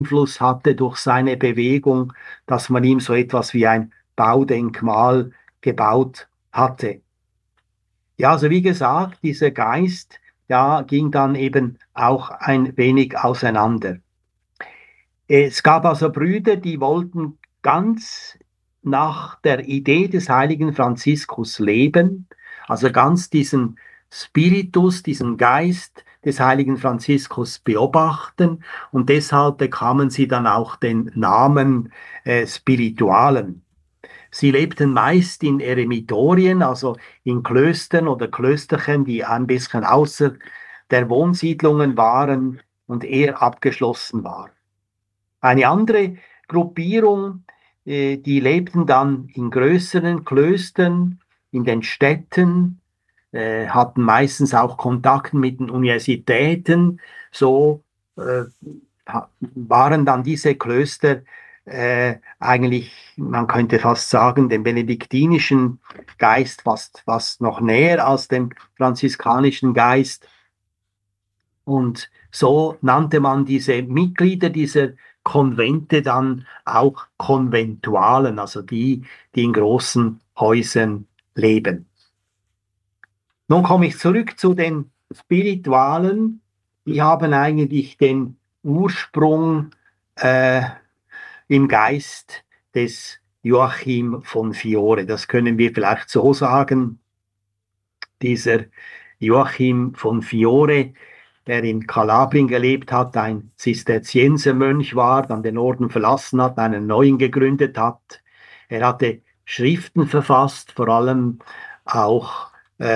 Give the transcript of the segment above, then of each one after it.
Einfluss hatte durch seine Bewegung, dass man ihm so etwas wie ein Baudenkmal gebaut hatte. Ja, also wie gesagt, dieser Geist, ja, ging dann eben auch ein wenig auseinander. Es gab also Brüder, die wollten ganz nach der Idee des heiligen Franziskus leben, also ganz diesen Spiritus, diesen Geist des heiligen Franziskus beobachten, und deshalb bekamen sie dann auch den Namen Spiritualen. Sie lebten meist in Eremitorien, also in Klöstern oder Klösterchen, die ein bisschen außer der Wohnsiedlungen waren und eher abgeschlossen waren. Eine andere Gruppierung, die lebten dann in größeren Klöstern, in den Städten, hatten meistens auch Kontakt mit den Universitäten. So äh, waren dann diese Klöster eigentlich, man könnte fast sagen, dem benediktinischen Geist fast noch näher als dem franziskanischen Geist. Und so nannte man diese Mitglieder dieser Konvente dann auch Konventualen, also die in großen Häusern leben. Nun komme ich zurück zu den Spiritualen. Die haben eigentlich den Ursprung äh, im Geist des Joachim von Fiore. Das können wir vielleicht so sagen. Dieser Joachim von Fiore, der in Kalabrien gelebt hat, ein Zisterziensermönch war, dann den Orden verlassen hat, einen neuen gegründet hat. Er hatte Schriften verfasst, vor allem auch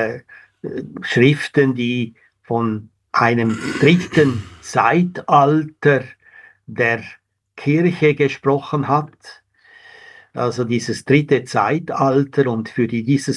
Schriften, die von einem dritten Zeitalter der Kirche gesprochen hat. Also dieses dritte Zeitalter, und für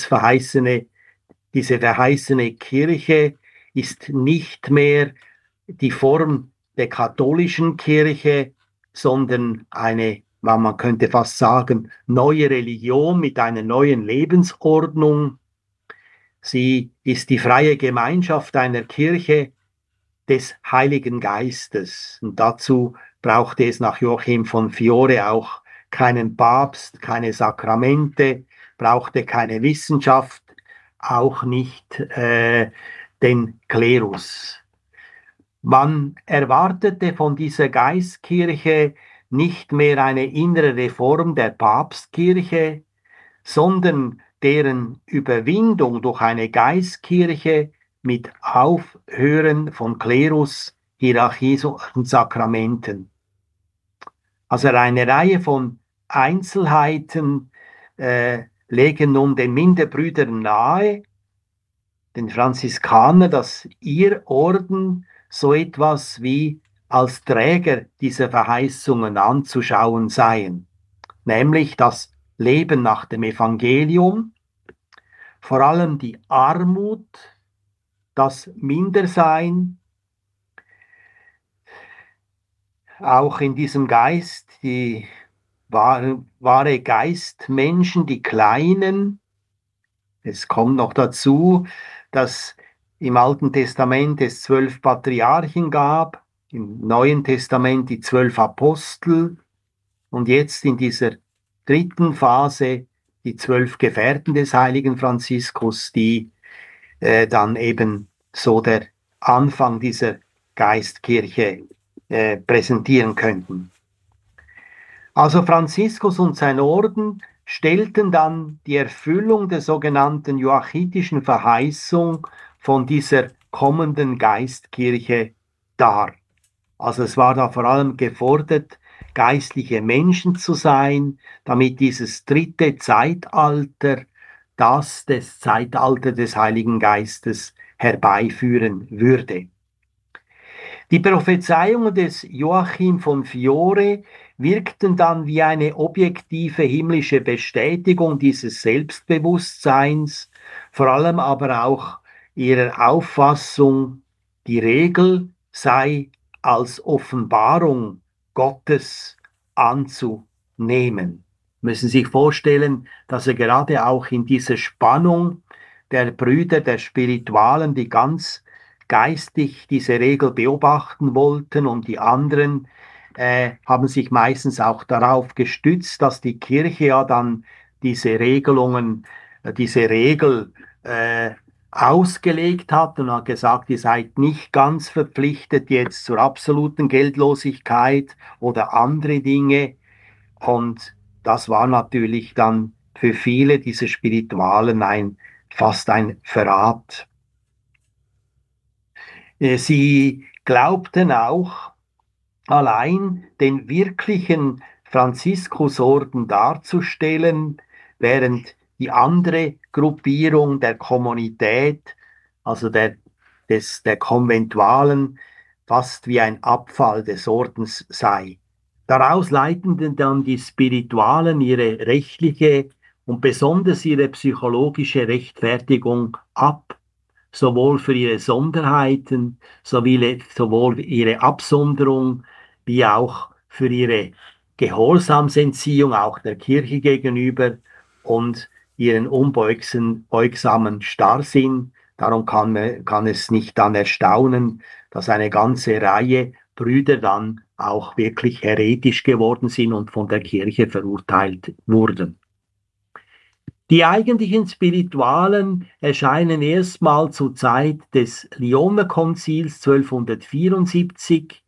diese verheißene Kirche ist nicht mehr die Form der katholischen Kirche, sondern eine, man könnte fast sagen, neue Religion mit einer neuen Lebensordnung. Sie ist die freie Gemeinschaft einer Kirche des Heiligen Geistes. Und dazu brauchte es nach Joachim von Fiore auch keinen Papst, keine Sakramente, brauchte keine Wissenschaft, auch nicht den Klerus. Man erwartete von dieser Geistkirche nicht mehr eine innere Reform der Papstkirche, sondern deren Überwindung durch eine Geistkirche mit Aufhören von Klerus, Hierarchie und Sakramenten. Also eine Reihe von Einzelheiten legen nun den Minderbrüdern nahe, den Franziskanern, dass ihr Orden so etwas wie als Träger dieser Verheißungen anzuschauen seien, nämlich das Leben nach dem Evangelium, vor allem die Armut, das Mindersein, auch in diesem Geist, die wahre Geistmenschen, die Kleinen. Es kommt noch dazu, dass im Alten Testament es 12 Patriarchen gab, im Neuen Testament die 12 Apostel und jetzt in dieser dritten Phase die 12 Gefährten des heiligen Franziskus, die dann eben so der Anfang dieser Geistkirche präsentieren könnten. Also Franziskus und sein Orden stellten dann die Erfüllung der sogenannten joachitischen Verheißung von dieser kommenden Geistkirche dar. Also es war da vor allem gefordert, geistliche Menschen zu sein, damit dieses dritte Zeitalter, das Zeitalter des Heiligen Geistes, herbeiführen würde. Die Prophezeiungen des Joachim von Fiore wirkten dann wie eine objektive himmlische Bestätigung dieses Selbstbewusstseins, vor allem aber auch ihrer Auffassung, die Regel sei als Offenbarung Gottes anzunehmen. Müssen Sie sich vorstellen, dass er gerade auch in dieser Spannung der Brüder, der Spiritualen, die ganz geistig diese Regel beobachten wollten, und die anderen, haben sich meistens auch darauf gestützt, dass die Kirche ja dann diese Regelungen, diese Regel äh, ausgelegt hat und hat gesagt, ihr seid nicht ganz verpflichtet jetzt zur absoluten Geldlosigkeit oder andere Dinge. Und das war natürlich dann für viele dieser Spiritualen fast ein Verrat. Sie glaubten auch, allein den wirklichen Franziskusorden darzustellen, während die andere Gruppierung der Kommunität, also der Konventualen, fast wie ein Abfall des Ordens sei. Daraus leiteten dann die Spiritualen ihre rechtliche und besonders ihre psychologische Rechtfertigung ab, sowohl für ihre Sonderheiten, sowohl ihre Absonderung, wie auch für ihre Gehorsamsentziehung, auch der Kirche gegenüber und ihren unbeugsamen Starrsinn. Darum kann es nicht dann erstaunen, dass eine ganze Reihe Brüder dann auch wirklich heretisch geworden sind und von der Kirche verurteilt wurden. Die eigentlichen Spiritualen erscheinen erstmal zur Zeit des Lyoner Konzils 1274,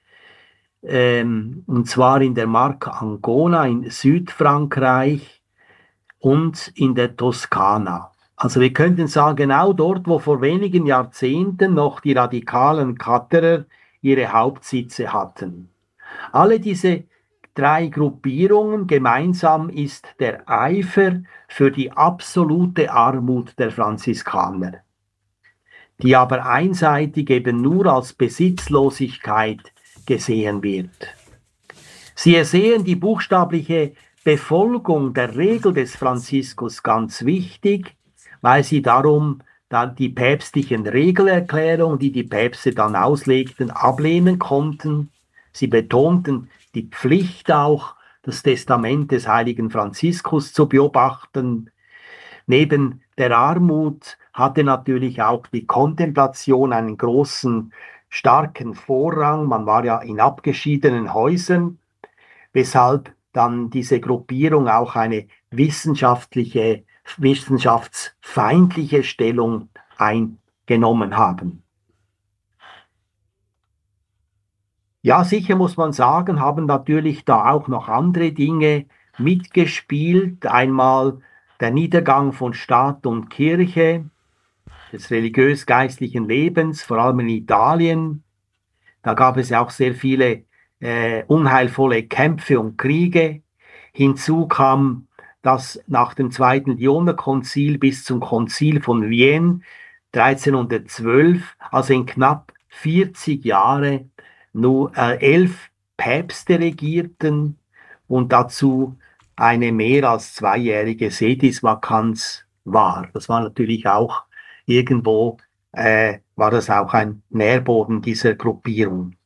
und zwar in der Marca Ancona in Südfrankreich und in der Toskana. Also wir könnten sagen, genau dort, wo vor wenigen Jahrzehnten noch die radikalen Katerer ihre Hauptsitze hatten. Alle diese drei Gruppierungen gemeinsam ist der Eifer für die absolute Armut der Franziskaner, die aber einseitig eben nur als Besitzlosigkeit gesehen wird. Sie ersehen die buchstabliche Befolgung der Regel des Franziskus ganz wichtig, weil sie darum dann die päpstlichen Regelerklärungen, die die Päpste dann auslegten, ablehnen konnten. Sie betonten die Pflicht auch, das Testament des heiligen Franziskus zu beobachten. Neben der Armut hatte natürlich auch die Kontemplation einen großen, starken Vorrang. Man war ja in abgeschiedenen Häusern, weshalb dann diese Gruppierung auch eine wissenschaftsfeindliche Stellung eingenommen haben. Ja, sicher muss man sagen, haben natürlich da auch noch andere Dinge mitgespielt. Einmal der Niedergang von Staat und Kirche, des religiös-geistlichen Lebens, vor allem in Italien. Da gab es ja auch sehr viele unheilvolle Kämpfe und Kriege. Hinzu kam, dass nach dem Zweiten Lyoner-Konzil bis zum Konzil von Vienne 1312, also in knapp 40 Jahre, nur 11 Päpste regierten und dazu eine mehr als zweijährige Sedisvakanz war. Das war natürlich auch irgendwo, war das auch ein Nährboden dieser Gruppierung.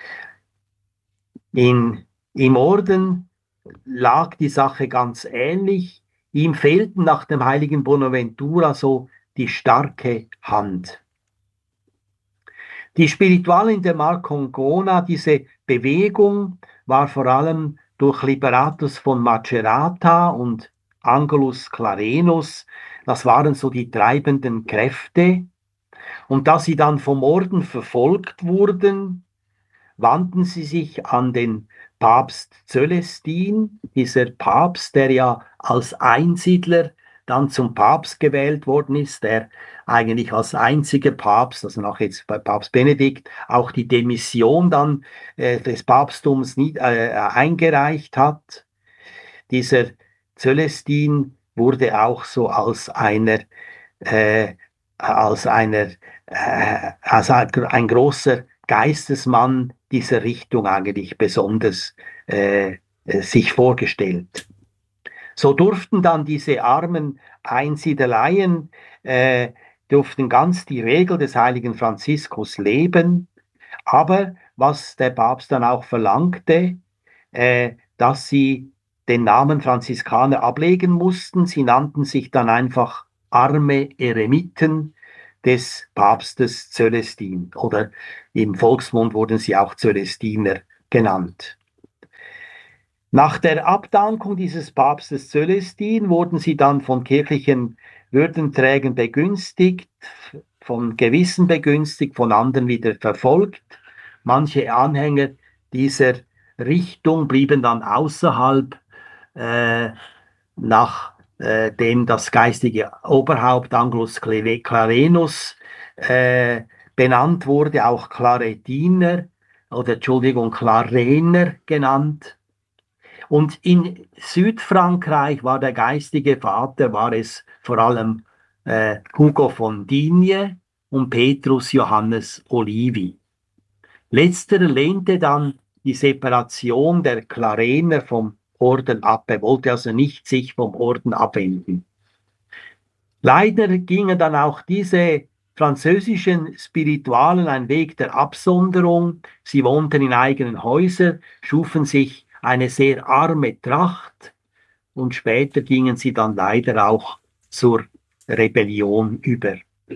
Im Orden lag die Sache ganz ähnlich. Ihm fehlten nach dem heiligen Bonaventura so die starke Hand. Die Spiritualen der Marcongona, diese Bewegung, war vor allem durch Liberatus von Macerata und Angelus Clarenus, das waren so die treibenden Kräfte. Und da sie dann vom Orden verfolgt wurden, wandten sie sich an den Papst Cölestin, dieser Papst, der ja als Einsiedler dann zum Papst gewählt worden ist, der eigentlich als einziger Papst, also nach jetzt bei Papst Benedikt, auch die Demission dann des Papsttums eingereicht hat. Dieser Cölestin wurde auch so als ein großer Geistesmann dieser Richtung eigentlich besonders sich vorgestellt. So durften dann diese armen Einsiedeleien durften ganz die Regel des heiligen Franziskus leben, aber was der Papst dann auch verlangte, dass sie den Namen Franziskaner ablegen mussten. Sie nannten sich dann einfach arme Eremiten des Papstes Cölestin oder im Volksmund wurden sie auch Cölestiner genannt. Nach der Abdankung dieses Papstes Cölestin wurden sie dann von kirchlichen Würdenträgern begünstigt, von Gewissen begünstigt, von anderen wieder verfolgt. Manche Anhänger dieser Richtung blieben dann außerhalb, äh, nachdem das geistige Oberhaupt Anglus Clarenus benannt wurde, auch Claretiner oder Entschuldigung, Clarener genannt. Und in Südfrankreich war der geistige Vater, war es vor allem Hugo von Digne und Petrus Johannes Olivi. Letzterer lehnte dann die Separation der Klarener vom Orden ab. Er wollte also nicht sich vom Orden abwenden. Leider gingen dann auch diese französischen Spiritualen einen Weg der Absonderung. Sie wohnten in eigenen Häusern, schufen sich eine sehr arme Tracht und später gingen sie dann leider auch zur Rebellion über.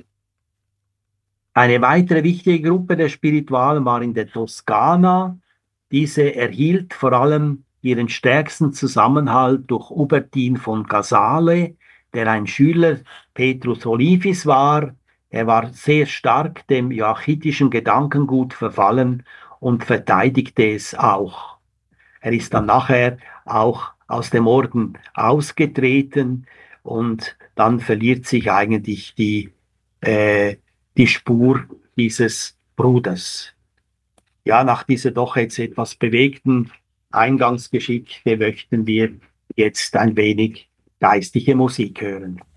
Eine weitere wichtige Gruppe der Spiritualen war in der Toskana. Diese erhielt vor allem ihren stärksten Zusammenhalt durch Hubertin von Casale, der ein Schüler Petrus Olivis war. Er war sehr stark dem joachitischen Gedankengut verfallen und verteidigte es auch. Er ist dann nachher auch aus dem Orden ausgetreten und dann verliert sich eigentlich die Spur dieses Bruders. Ja, nach dieser doch jetzt etwas bewegten Eingangsgeschichte möchten wir jetzt ein wenig geistliche Musik hören.